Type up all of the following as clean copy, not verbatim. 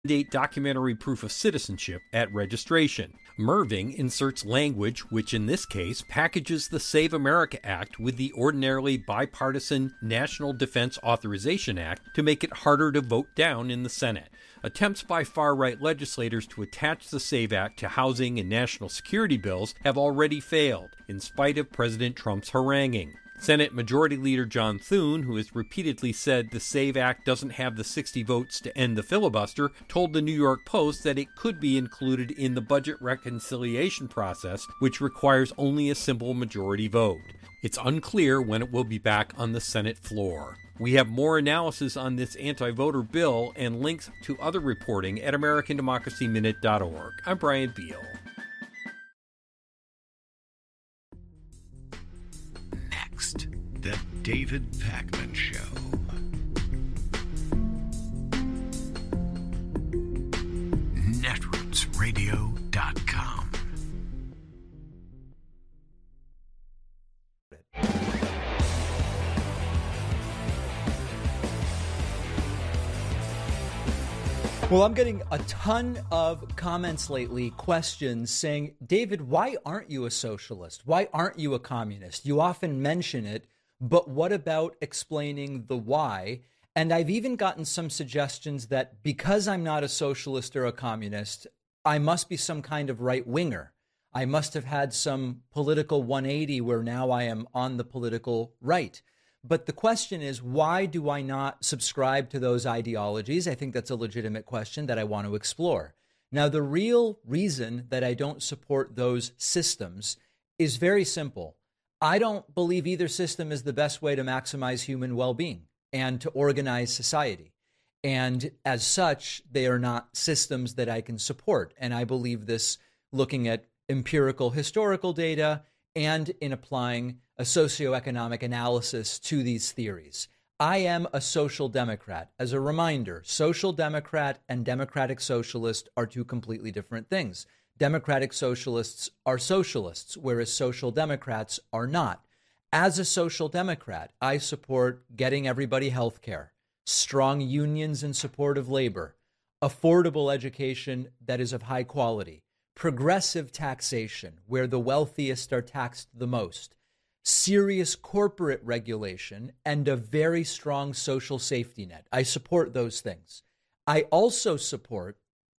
mandate documentary proof of citizenship at registration. Merving inserts language which in this case packages the Save America Act with the ordinarily bipartisan National Defense Authorization Act to make it harder to vote down in the Senate. Attempts by far-right legislators to attach the SAVE Act to housing and national security bills have already failed, in spite of President Trump's haranguing. Senate Majority Leader John Thune, who has repeatedly said the SAVE Act doesn't have the 60 votes to end the filibuster, told the New York Post that it could be included in the budget reconciliation process, which requires only a simple majority vote. It's unclear when it will be back on the Senate floor. We have more analysis on this anti-voter bill and links to other reporting at AmericanDemocracyMinute.org. I'm Brian Beal. The David Pakman Show. Netrootsradio.com. Well, I'm getting a ton of comments lately, questions saying, David, why aren't you a socialist? Why aren't you a communist? You often mention it, but what about explaining the why? And I've even gotten some suggestions that because I'm not a socialist or a communist, I must be some kind of right winger. I must have had some political 180 where now I am on the political right. But the question is, why do I not subscribe to those ideologies? I think that's a legitimate question that I want to explore. Now, the real reason that I don't support those systems is very simple. I don't believe either system is the best way to maximize human well-being and to organize society. And as such, they are not systems that I can support. And I believe this looking at empirical historical data and in applying a socioeconomic analysis to these theories. I am a social democrat. As a reminder, social democrat and democratic socialist are two completely different things. Democratic socialists are socialists, whereas social democrats are not. As a social democrat, I support getting everybody health care, strong unions in support of labor, affordable education that is of high quality, progressive taxation where the wealthiest are taxed the most, serious corporate regulation, and a very strong social safety net. I support those things. I also support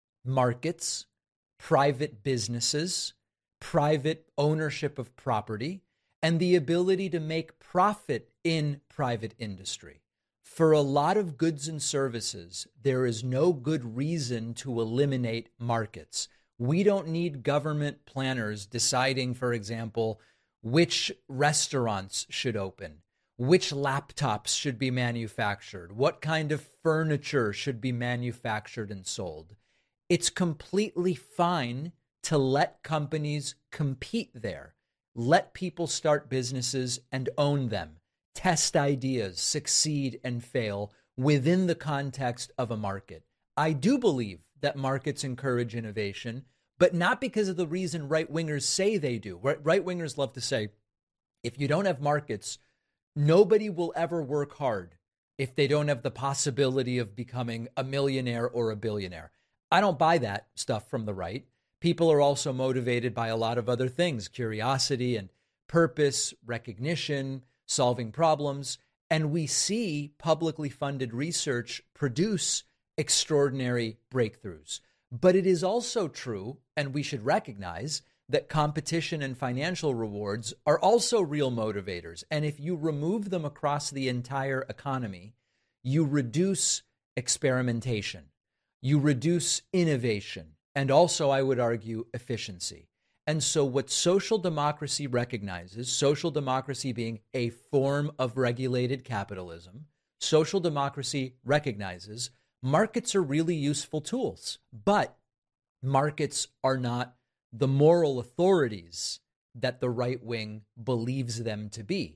markets, private businesses, private ownership of property, and the ability to make profit in private industry. For a lot of goods and services, there is no good reason to eliminate markets. We don't need government planners deciding, for example, which restaurants should open, which laptops should be manufactured, what kind of furniture should be manufactured and sold. It's completely fine to let companies compete there. Let people start businesses and own them, test ideas, succeed and fail within the context of a market. I do believe that markets encourage innovation, but not because of the reason right-wingers say they do. Right-wingers love to say, if you don't have markets, nobody will ever work hard if they don't have the possibility of becoming a millionaire or a billionaire. I don't buy that stuff from the right. People are also motivated by a lot of other things, curiosity and purpose, recognition, solving problems. And we see publicly funded research produce extraordinary breakthroughs. But it is also true, and we should recognize, that competition and financial rewards are also real motivators. And if you remove them across the entire economy, you reduce experimentation, you reduce innovation, and also, I would argue, efficiency. And so what social democracy recognizes, social democracy being a form of regulated capitalism, social democracy recognizes markets are really useful tools, but markets are not the moral authorities that the right wing believes them to be.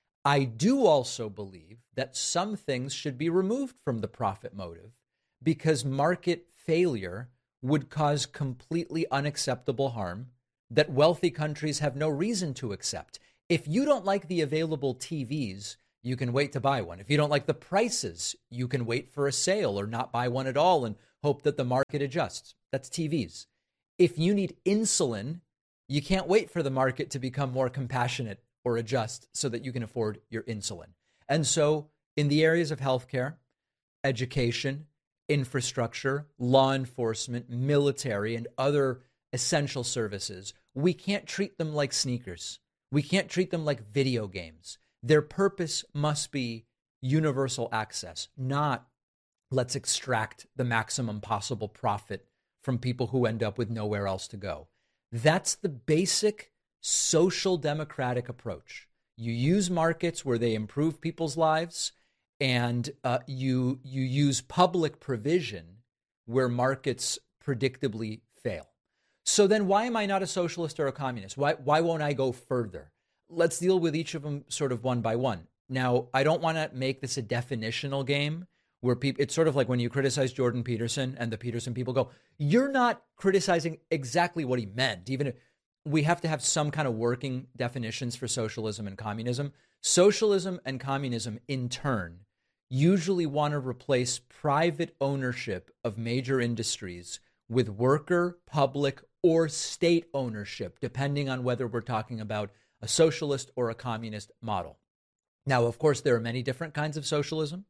I do also believe that some things should be removed from the profit motive because market failure would cause completely unacceptable harm that wealthy countries have no reason to accept. If you don't like the available TVs, you can wait to buy one. If you don't like the prices, you can wait for a sale or not buy one at all and hope that the market adjusts. That's TVs. If you need insulin, you can't wait for the market to become more compassionate or adjust so that you can afford your insulin. And so in the areas of healthcare, education, infrastructure, law enforcement, military, and other essential services, we can't treat them like sneakers. We can't treat them like video games. Their purpose must be universal access, not let's extract the maximum possible profit from people who end up with nowhere else to go. That's the basic social democratic approach. You use markets where they improve people's lives, and you use public provision where markets predictably fail. So then why am I not a socialist or a communist? Why won't I go further? Let's deal with each of them sort of one by one. Now, I don't want to make this a definitional game where people, it's sort of like when you criticize Jordan Peterson and the Peterson people go, you're not criticizing exactly what he meant. Even if we have to have some kind of working definitions for socialism and communism. Socialism and communism in turn usually want to replace private ownership of major industries with worker, public, or state ownership, depending on whether we're talking about a socialist or a communist model. Now, of course, there are many different kinds of socialism.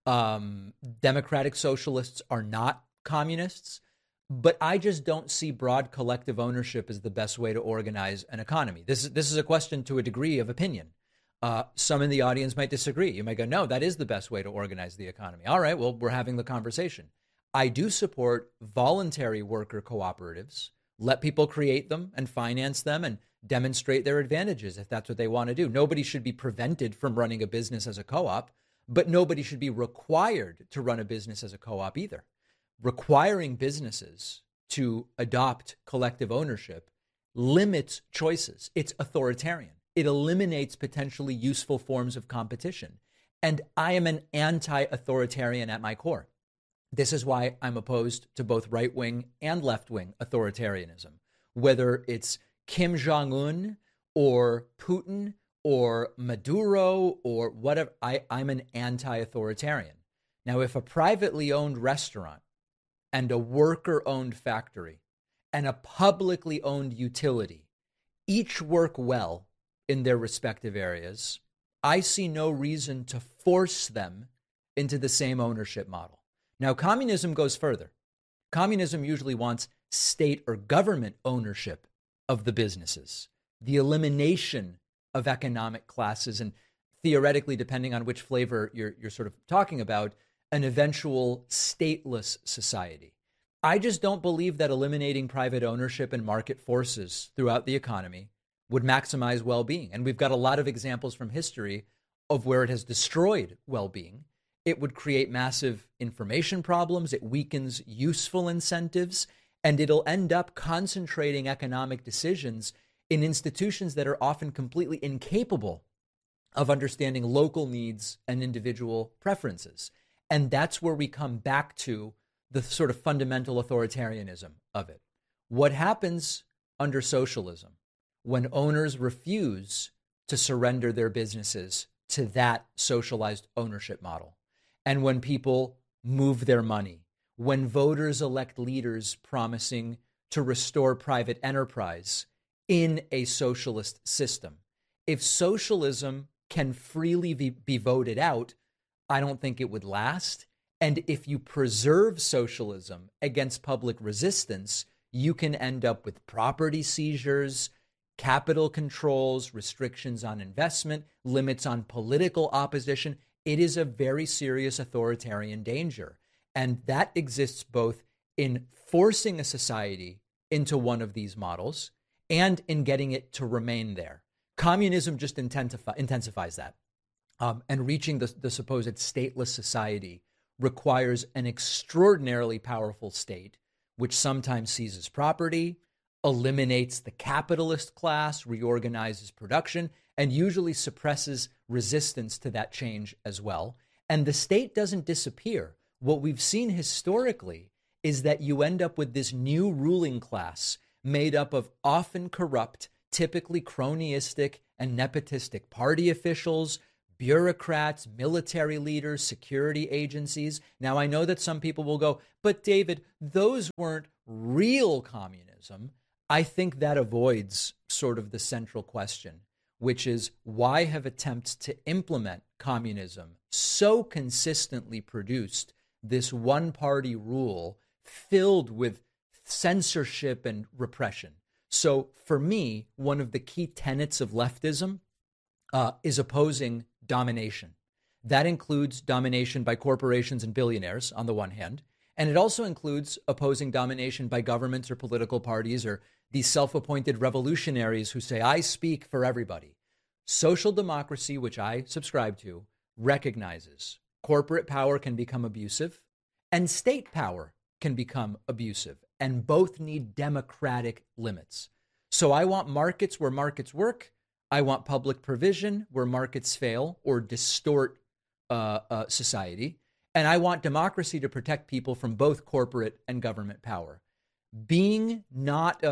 Democratic socialists are not communists, but I just don't see broad collective ownership as the best way to organize an economy. This is a question to a degree of opinion. Some in the audience might disagree. You might go, no, that is the best way to organize the economy. All right, well, we're having the conversation. I do support voluntary worker cooperatives. Let people create them and finance them and demonstrate their advantages if that's what they want to do. Nobody should be prevented from running a business as a co-op, but nobody should be required to run a business as a co-op either. Requiring businesses to adopt collective ownership limits choices. It's authoritarian. It eliminates potentially useful forms of competition. And I am an anti-authoritarian at my core. This is why I'm opposed to both right-wing and left-wing authoritarianism, whether it's Kim Jong-un or Putin or Maduro or whatever. I'm an anti-authoritarian. Now, if a privately owned restaurant and a worker-owned factory and a publicly owned utility each work well in their respective areas, I see no reason to force them into the same ownership model. Now, communism goes further. Communism usually wants state or government ownership of the businesses, the elimination of economic classes, and theoretically, depending on which flavor you're sort of talking about, an eventual stateless society. I just don't believe that eliminating private ownership and market forces throughout the economy would maximize well-being. And we've got a lot of examples from history of where it has destroyed well-being. It would create massive information problems. It weakens useful incentives, and it'll end up concentrating economic decisions in institutions that are often completely incapable of understanding local needs and individual preferences. And that's where we come back to the sort of fundamental authoritarianism of it. What happens under socialism when owners refuse to surrender their businesses to that socialized ownership model? And when people move their money, when voters elect leaders promising to restore private enterprise in a socialist system, if socialism can freely be voted out, I don't think it would last. And if you preserve socialism against public resistance, you can end up with property seizures, capital controls, restrictions on investment, limits on political opposition. It is a very serious authoritarian danger. And that exists both in forcing a society into one of these models and in getting it to remain there. Communism just intensifies that. And reaching the supposed stateless society requires an extraordinarily powerful state, which sometimes seizes property, eliminates the capitalist class, reorganizes production, and usually suppresses resistance to that change as well. And the state doesn't disappear. What we've seen historically is that you end up with this new ruling class made up of often corrupt, typically cronyistic and nepotistic party officials, bureaucrats, military leaders, security agencies. Now, I know that some people will go, but David, those weren't real communism. I think that avoids sort of the central question, which is why have attempts to implement communism so consistently produced this one-party rule filled with censorship and repression? So for me, one of the key tenets of leftism is opposing domination. That includes domination by corporations and billionaires on the one hand, and it also includes opposing domination by governments or political parties or these self-appointed revolutionaries who say, I speak for everybody. Social democracy, which I subscribe to, recognizes corporate power can become abusive and state power can become abusive, and both need democratic limits. So I want markets where markets work. I want public provision where markets fail or distort society. And I want democracy to protect people from both corporate and government power. Being not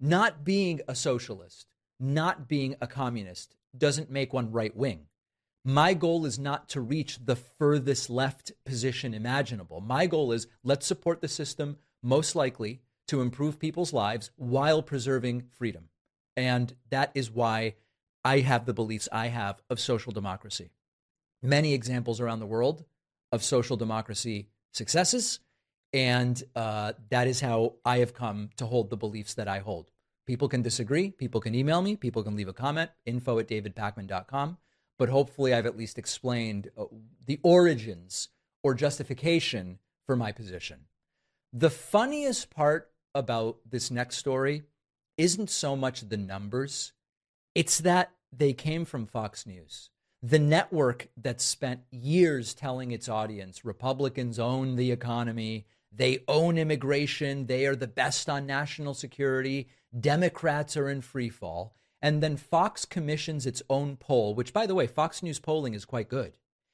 being a socialist, not being a communist doesn't make one right wing. My goal is not to reach the furthest left position imaginable. My goal is let's support the system most likely to improve people's lives while preserving freedom. And that is why I have the beliefs I have of social democracy. Many examples around the world of social democracy successes. And that is how I have come to hold the beliefs that I hold. People can disagree. People can email me. People can leave a comment, info@davidpakman.com. But hopefully I've at least explained the origins or justification for my position. The funniest part about this next story isn't so much the numbers. It's that they came from Fox News, the network that spent years telling its audience Republicans own the economy, they own immigration, they are the best on national security, Democrats are in free fall. And then Fox commissions its own poll, which, by the way, Fox News polling is quite good,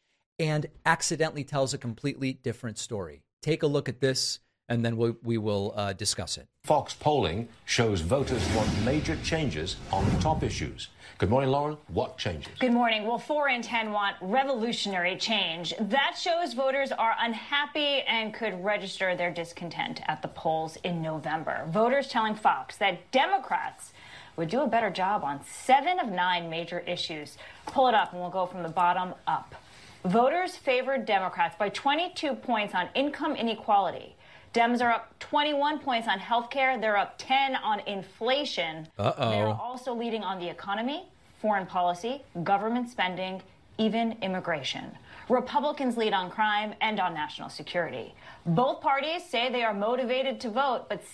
and accidentally tells a completely different story. Take a look at this, and then we will discuss it. Fox polling shows voters want major changes on top issues. Good morning, Lauren. What changes? Good morning. Well, 4 in 10 want revolutionary change. That shows voters are unhappy and could register their discontent at the polls in November. Voters telling Fox that Democrats would do a better job on 7 of 9 major issues. Pull it up and we'll go from the bottom up. Voters favored Democrats by 22 points on income inequality. Dems are up 21 points on health care. They're up 10 on inflation. They're also leading on the economy, foreign policy, government spending, even immigration. Republicans lead on crime and on national security. Both parties say they are motivated to vote, but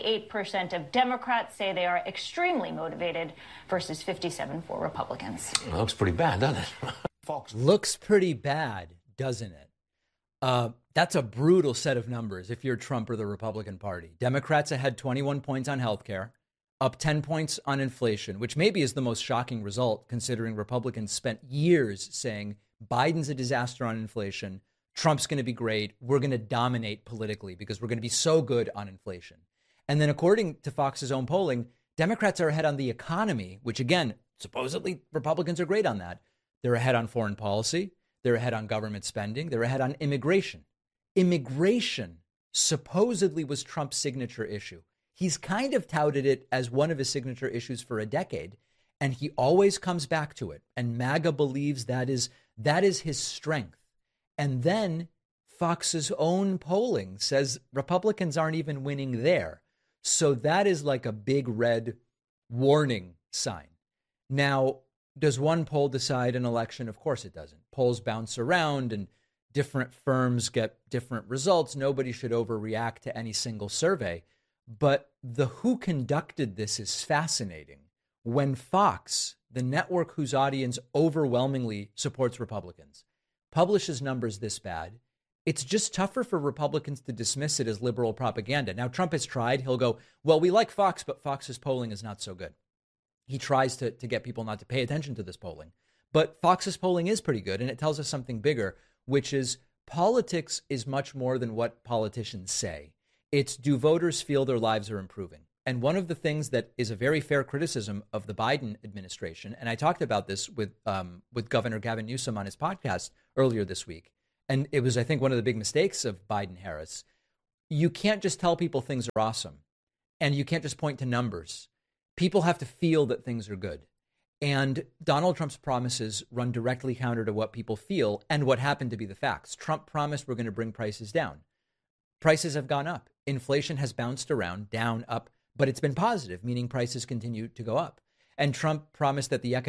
68% of Democrats say they are extremely motivated versus 57% for Republicans. It looks pretty bad, doesn't it? Fox looks pretty bad, doesn't it? That's a brutal set of numbers if you're Trump or the Republican Party. Democrats ahead 21 points on healthcare, up 10 points on inflation, which maybe is the most shocking result considering Republicans spent years saying Biden's a disaster on inflation, Trump's going to be great, we're going to dominate politically because we're going to be so good on inflation. And then according to Fox's own polling, Democrats are ahead on the economy, which again, supposedly Republicans are great on that. They're ahead on foreign policy. They're ahead on government spending. They're ahead on immigration. Immigration supposedly was Trump's signature issue. He's kind of touted it as one of his signature issues for a decade, and he always comes back to it. And MAGA believes that is his strength. And then Fox's own polling says Republicans aren't even winning there. So that is like a big red warning sign. Now, does one poll decide an election? Of course it doesn't. Polls bounce around and different firms get different results. Nobody should overreact to any single survey. But the who conducted this is fascinating. When Fox, the network whose audience overwhelmingly supports Republicans, publishes numbers this bad, it's just tougher for Republicans to dismiss it as liberal propaganda. Now, Trump has tried. He'll go, well, we like Fox, but Fox's polling is not so good. He tries to get people not to pay attention to this polling. But Fox's polling is pretty good, and it tells us something bigger, which is politics is much more than what politicians say. It's do voters feel their lives are improving? And one of the things that is a very fair criticism of the Biden administration, and I talked about this with Governor Gavin Newsom on his podcast earlier this week, and it was, I think, one of the big mistakes of Biden-Harris. You can't just tell people things are awesome, and you can't just point to numbers. People have to feel that things are good. And Donald Trump's promises run directly counter to what people feel and what happened to be the facts. Trump promised we're going to bring prices down. Prices have gone up. Inflation has bounced around, down, up, but it's been positive, meaning prices continue to go up. And Trump promised that the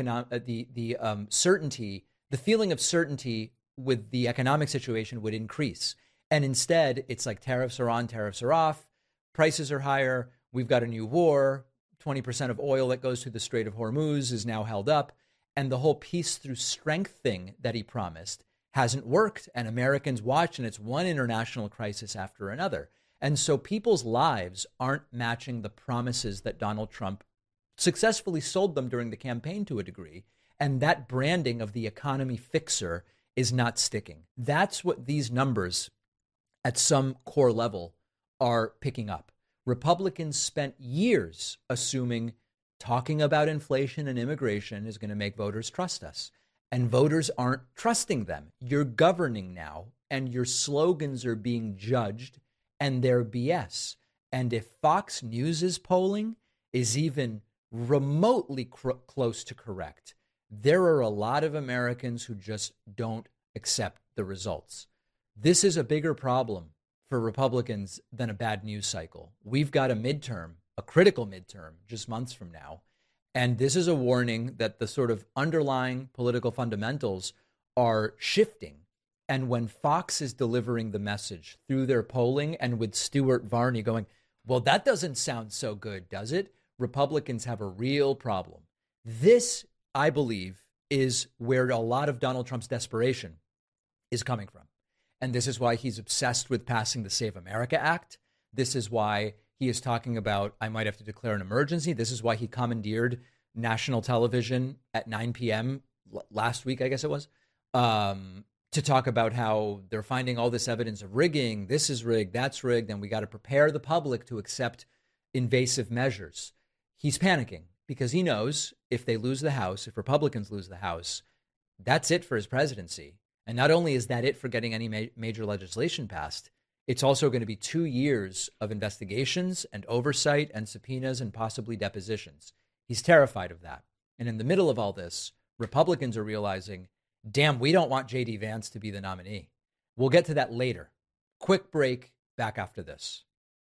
certainty, the feeling of certainty with the economic situation would increase. And instead, it's like tariffs are on, tariffs are off, prices are higher, we've got a new war, 20% of oil that goes through the Strait of Hormuz is now held up. And the whole peace through strength thing that he promised hasn't worked. And Americans watch, and it's one international crisis after another. And so people's lives aren't matching the promises that Donald Trump successfully sold them during the campaign to a degree. And that branding of the economy fixer is not sticking. That's what these numbers at some core level are picking up. Republicans spent years assuming talking about inflation and immigration is going to make voters trust us. And voters aren't trusting them. You're governing now, and your slogans are being judged, and they're BS. And if Fox News' polling is even remotely close to correct, there are a lot of Americans who just don't accept the results. This is a bigger problem for Republicans than a bad news cycle. We've got a midterm, a critical midterm, just months from now. And this is a warning that the sort of underlying political fundamentals are shifting. And when Fox is delivering the message through their polling and with Stuart Varney going, well, that doesn't sound so good, does it? Republicans have a real problem. This, I believe, is where a lot of Donald Trump's desperation is coming from. And this is why he's obsessed with passing the Save America Act. This is why he is talking about, I might have to declare an emergency. This is why he commandeered national television at 9 p.m. last week, I guess it was, to talk about how they're finding all this evidence of rigging. This is rigged, that's rigged, and we got to prepare the public to accept invasive measures. He's panicking because he knows if they lose the House, if Republicans lose the House, that's it for his presidency. And not only is that it for getting any major legislation passed, it's also going to be 2 years of investigations and oversight and subpoenas and possibly depositions. He's terrified of that. And in the middle of all this, Republicans are realizing, damn, we don't want J.D. Vance to be the nominee. We'll get to that later. Quick break, back after this.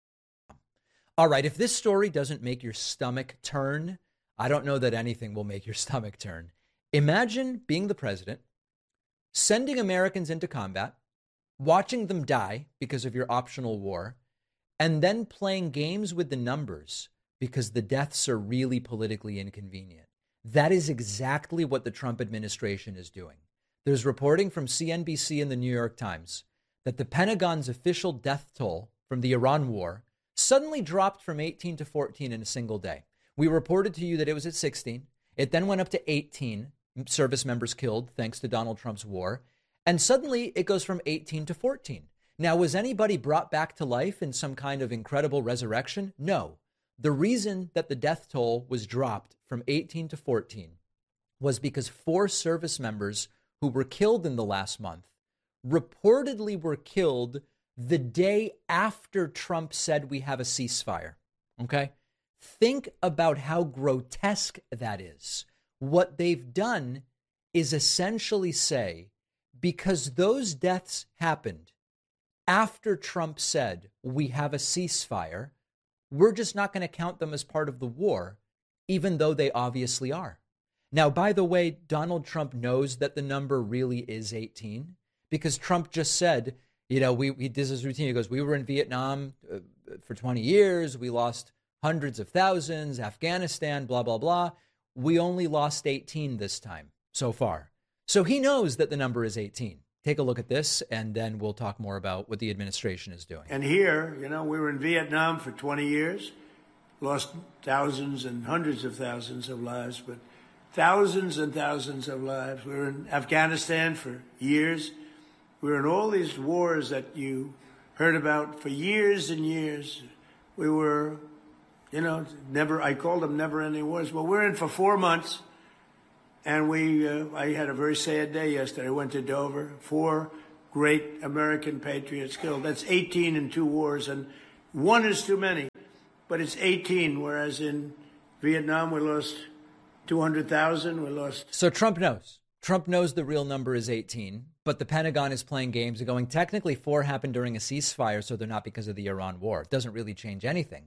All right, if this story doesn't make your stomach turn, I don't know that anything will make your stomach turn. Imagine being the president, sending Americans into combat, watching them die because of your optional war, and then playing games with the numbers because the deaths are really politically inconvenient. That is exactly what the Trump administration is doing. There's reporting from CNBC and the New York Times that the Pentagon's official death toll from the Iran war suddenly dropped from 18 to 14 in a single day. We reported to you that it was at 16. It then went up to 18 service members killed thanks to Donald Trump's war. And suddenly it goes from 18 to 14. Now, was anybody brought back to life in some kind of incredible resurrection? No. The reason that the death toll was dropped from 18 to 14 was because 4 service members who were killed in the last month reportedly were killed the day after Trump said we have a ceasefire. Okay? Think about how grotesque that is. What they've done is essentially say, because those deaths happened after Trump said we have a ceasefire, we're just not going to count them as part of the war, even though they obviously are. Now, by the way, Donald Trump knows that the number really is 18 because Trump just said, you know, he does his routine. He goes, we were in Vietnam for 20 years. We lost hundreds of thousands, Afghanistan, blah, blah, blah. We only lost 18 this time so far. So he knows that the number is 18. Take a look at this, and then we'll talk more about what the administration is doing. And here, you know, we were in Vietnam for 20 years, lost thousands and hundreds of thousands of lives, but thousands and thousands of lives. We were in Afghanistan for years. We were in all these wars that you heard about for years and years. We were I called them never-ending wars. Well, we're in for 4 months, and I had a very sad day yesterday. I went to Dover. 4 great American patriots killed. That's 18 in 2 wars, and 1 is too many. But it's 18, whereas in Vietnam we lost 200,000. We lost. So Trump knows. Trump knows the real number is 18, but the Pentagon is playing games and going, technically 4 happened during a ceasefire, so they're not because of the Iran war. It doesn't really change anything.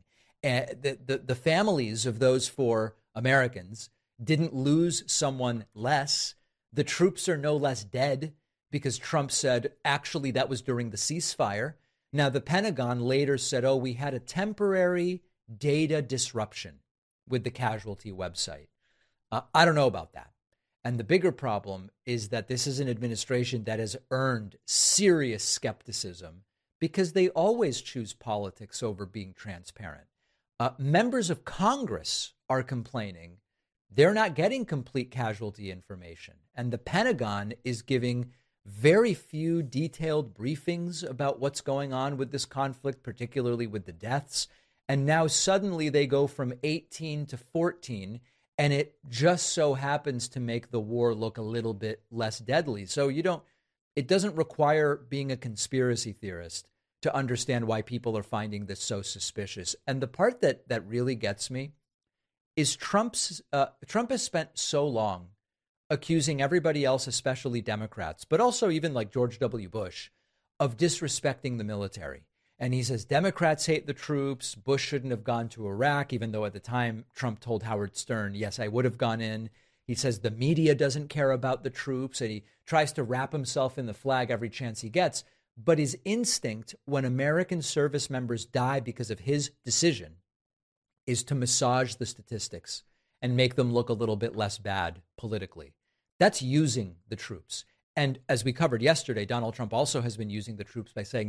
The families of those 4 Americans didn't lose someone less. The troops are no less dead because Trump said, actually, that was during the ceasefire. Now, the Pentagon later said, we had a temporary data disruption with the casualty website. I don't know about that. And the bigger problem is that this is an administration that has earned serious skepticism because they always choose politics over being transparent. Members of Congress are complaining they're not getting complete casualty information. And the Pentagon is giving very few detailed briefings about what's going on with this conflict, particularly with the deaths. And now suddenly they go from 18 to 14, and it just so happens to make the war look a little bit less deadly. So it doesn't require being a conspiracy theorist to understand why people are finding this so suspicious. And the part that really gets me is Trump has spent so long accusing everybody else, especially Democrats, but also even like George W. Bush, of disrespecting the military. And he says Democrats hate the troops. Bush shouldn't have gone to Iraq, even though at the time Trump told Howard Stern, yes, I would have gone in. He says the media doesn't care about the troops, and he tries to wrap himself in the flag every chance he gets. But his instinct when American service members die because of his decision is to massage the statistics and make them look a little bit less bad politically. That's using the troops. And as we covered yesterday, Donald Trump also has been using the troops by saying,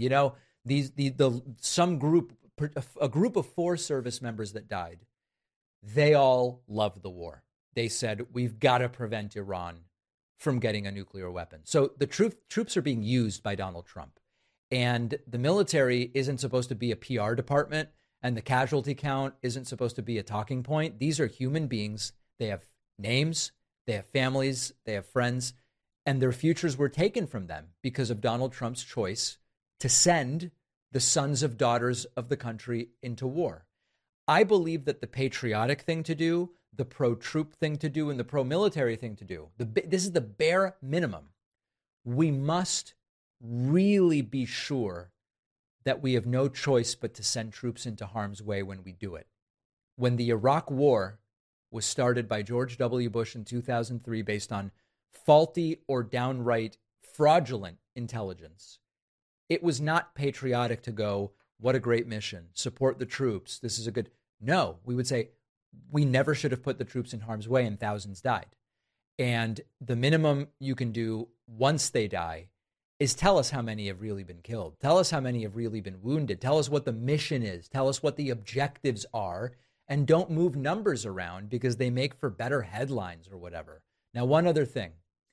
a group of 4 service members that died, they all loved the war. They said, we've got to prevent Iran from getting a nuclear weapon. So the troops are being used by Donald Trump. And the military isn't supposed to be a PR department, and the casualty count isn't supposed to be a talking point. These are human beings. They have names, they have families, they have friends, and their futures were taken from them because of Donald Trump's choice to send the sons of daughters of the country into war. I believe that the patriotic thing to do, the pro-troop thing to do, and the pro-military thing to do, this is the bare minimum. We must really be sure that we have no choice but to send troops into harm's way when we do it. When the Iraq War was started by George W. Bush in 2003 based on faulty or downright fraudulent intelligence, it was not patriotic to go, what a great mission, support the troops, this is a good... No, we would say, we never should have put the troops in harm's way and thousands died. And the minimum you can do once they die is tell us how many have really been killed. Tell us how many have really been wounded. Tell us what the mission is. Tell us what the objectives are. And don't move numbers around because they make for better headlines or whatever. Now, one other thing.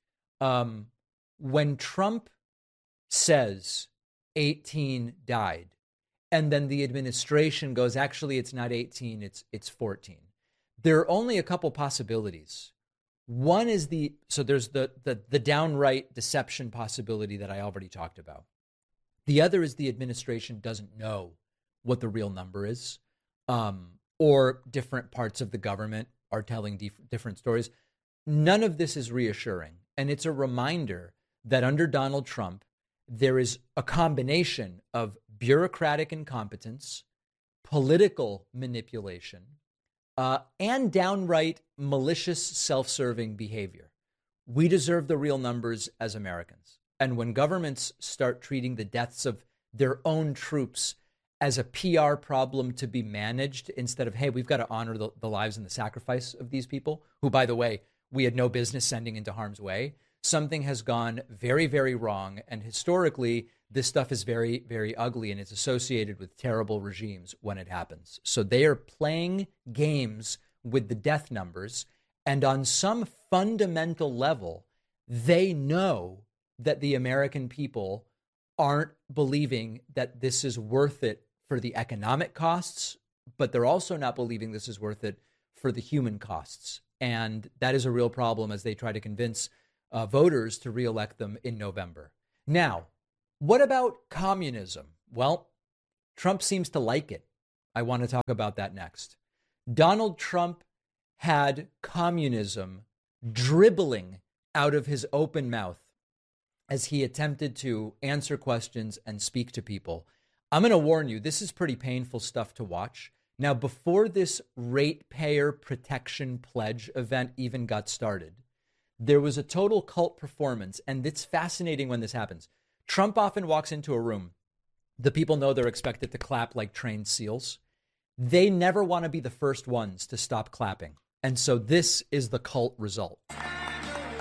When Trump says 18 died, and then the administration goes, actually, it's not 18, it's 14. There are only a couple possibilities. One is there's the downright deception possibility that I already talked about. The other is the administration doesn't know what the real number is, or different parts of the government are telling different stories. None of this is reassuring. And it's a reminder that under Donald Trump, there is a combination of bureaucratic incompetence, political manipulation, and downright malicious self-serving behavior. We deserve the real numbers as Americans. And when governments start treating the deaths of their own troops as a PR problem to be managed instead of, hey, we've got to honor the lives and the sacrifice of these people, who, by the way, we had no business sending into harm's way, something has gone very, very wrong. And historically, this stuff is very, very ugly, and it's associated with terrible regimes when it happens. So they are playing games with the death numbers. And on some fundamental level, they know that the American people aren't believing that this is worth it for the economic costs, but they're also not believing this is worth it for the human costs. And that is a real problem as they try to convince voters to reelect them in November. Now, what about communism? Well, Trump seems to like it. I want to talk about that next. Donald Trump had communism dribbling out of his open mouth as he attempted to answer questions and speak to people. I'm going to warn you, this is pretty painful stuff to watch. Now, before this ratepayer protection pledge event even got started, there was a total cult performance, and it's fascinating when this happens. Trump often walks into a room. The people know they're expected to clap like trained seals. They never want to be the first ones to stop clapping. And so this is the cult result.